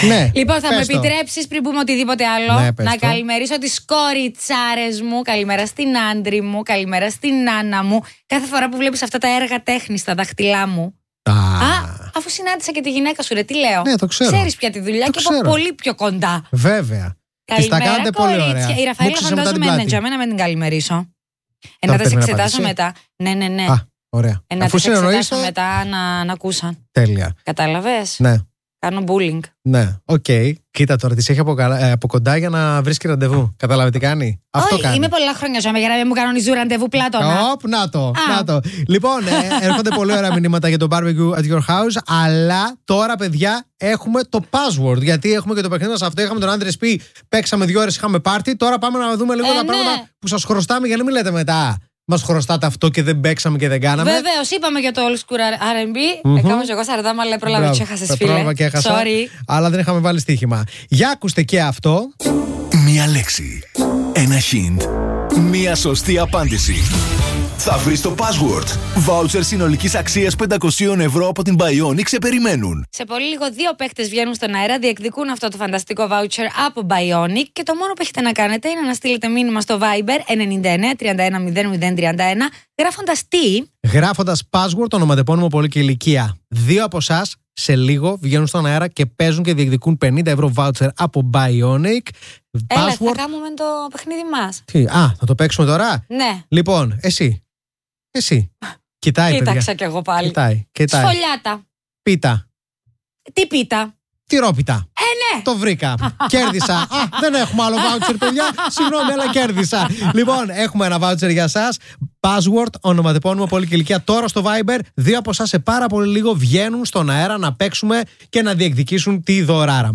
Ναι, Λοιπόν, θα μου πες το. επιτρέψεις πριν πούμε οτιδήποτε άλλο Ναι, πες να το. καλημερίσω τις κοριτσάρες μου. Καλημέρα στην άντρη μου, καλημέρα στην νάνα μου. Κάθε φορά που βλέπεις αυτά τα έργα τέχνης στα δάχτυλά μου. Αφού συνάντησα και τη γυναίκα σου, ρε, τι λέω. Ναι, το ξέρω. Ξέρεις πια τη δουλειά Το και ξέρω. από πολύ πιο κοντά. Βέβαια. Τις τα Καλημέρα, κάνετε πολύ κορίτσια. ωραία. Η Ραφαέλα φαντάζομαι είναι για μένα, να την καλημερίσω. Να τα σε πρέπει να εξετάσω απαντήσει. μετά. Ναι. Α, ωραία. Να Αφού τα σε εξετάσω συνεννοείστε. μετά να ακούσαν. Τέλεια. Κατάλαβες. Ναι. Κάνω bullying. Ναι, οκ. Κοίτα τώρα, τη έχει από κοντά για να βρίσκει ραντεβού. Κατάλαβε τι κάνει. Αυτό Όχι, κάνει. είμαι πολλά χρόνια ζωή για να μην μου κανονίζουν ραντεβού Πλάτωνα. Οπ, να το. Λοιπόν, έρχονται πολύ ωραία μηνύματα για το barbecue at your house. Αλλά τώρα, παιδιά, έχουμε το password. Γιατί έχουμε και το παιχνίδι μας αυτό. Είχαμε τον Άντρε Πι, παίξαμε 2 ώρες, είχαμε πάρτι. Τώρα πάμε να δούμε λίγο τα πράγματα που σας χρωστάμε για να μην λέτε μετά. Μας χρωστάτε αυτό και δεν παίξαμε και δεν κάναμε. Βεβαίως, είπαμε για το old school R&B. Έκανα και εγώ 40, αλλά πρόλαβε και έχασες, φίλε. Πρόλαβα και έχασα. Sorry. Αλλά δεν είχαμε βάλει στοίχημα. Για ακούστε και αυτό. Μία λέξη, ένα hint, μία σωστή απάντηση. Θα βρεις το password. Voucher συνολικής αξίας 500 ευρώ από την Bionic σε περιμένουν. Σε πολύ λίγο 2 παίκτες βγαίνουν στον αέρα, διεκδικούν αυτό το φανταστικό voucher από Bionic και το μόνο που έχετε να κάνετε είναι να στείλετε μήνυμα στο Viber 99 31 00 31 γράφοντας τι. Γράφοντας password, ονοματεπώνυμο, πόλη και ηλικία. 2 από εσάς σε λίγο βγαίνουν στον αέρα και παίζουν και διεκδικούν 50 ευρώ voucher από Bionic. Έλα, θα κάνουμε το παιχνίδι μας. Τι, θα το παίξουμε τώρα. Ναι. Λοιπόν, εσύ. Κοιτάει, Κοίταξα παιδιά. κι εγώ πάλι. Κοιτάει. Σφολιάτα. Πίτα. Τι πίτα. Τυρόπιτα. Ναι. Το βρήκα. Κέρδισα. Δεν έχουμε άλλο voucher, παιδιά. Συγγνώμη, αλλά κέρδισα. Λοιπόν, έχουμε ένα voucher για εσάς. Password, ονοματεπώνυμο, πόλη και ηλικία. Τώρα στο Viber. 2 από εσάς σε πάρα πολύ λίγο βγαίνουν στον αέρα να παίξουμε και να διεκδικήσουν τη δωράρα.